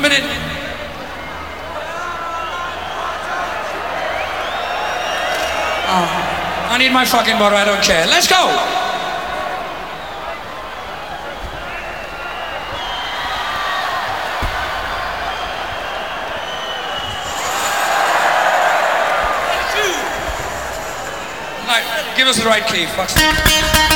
minute. I need my fucking bottle, I don't care. Let's go! Give us the right key, fuck.